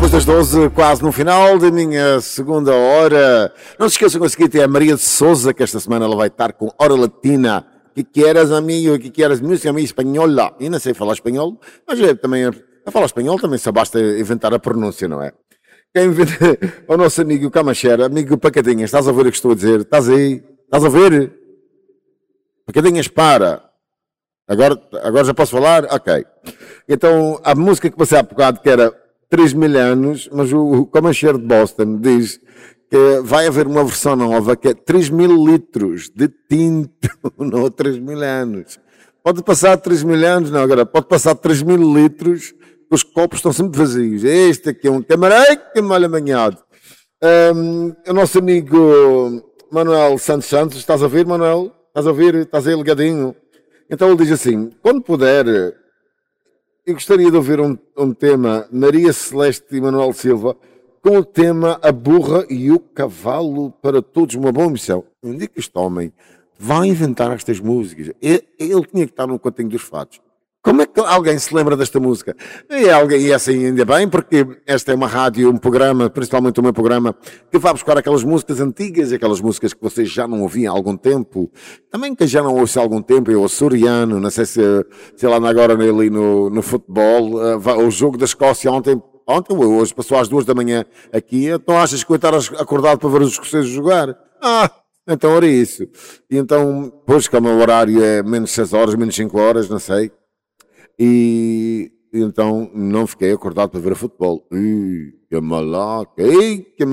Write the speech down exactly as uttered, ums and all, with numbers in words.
Depois das doze, quase no final da minha segunda hora. Não se esqueçam que a seguir é a Maria de Souza, que esta semana ela vai estar com Hora Latina. Que queres, amigo? Que queres? Música amiga espanhola. E não sei falar espanhol, mas eu também, a falar espanhol também só basta inventar a pronúncia, não é? Quem inventa, o nosso amigo Camachera, amigo Pacadinhas, estás a ver o que estou a dizer? Estás aí? Estás a ver? Pacadinhas, para. Agora, agora já posso falar? Ok. Então, a música que passei há bocado, que era três mil anos, mas o Comancheiro de Boston diz que vai haver uma versão nova que é três mil litros de tinto, não três mil anos. Pode passar três mil anos, não, agora pode passar três mil litros, os copos estão sempre vazios. Este aqui é um camareque mal amanhado. Um, o nosso amigo Manuel Santos Santos, estás a ouvir, Manuel? Estás a ouvir? Estás aí ligadinho? Então ele diz assim, quando puder, eu gostaria de ouvir um, um tema, Maria Celeste e Manuel Silva, com o tema A Burra e o Cavalo, para todos, uma boa missão. Onde é que este homem vai inventar estas músicas? Ele, ele tinha que estar no Cantinho dos Fados. Como é que alguém se lembra desta música? E, alguém, e assim ainda bem, porque esta é uma rádio, um programa, principalmente o meu programa, que vai buscar aquelas músicas antigas, aquelas músicas que vocês já não ouviam há algum tempo. Também que já não ouço há algum tempo, eu açoriano, não sei se, sei lá, agora ali no, no futebol, uh, o jogo da Escócia ontem, ontem ou hoje, passou às duas da manhã aqui, então achas que eu estar acordado para ver os escoceses jogar? Ah, então era isso. E então, pois, como o horário é menos seis horas, menos cinco horas, não sei. E então não fiquei acordado para ver futebol. Ih, que malaca! Ei, que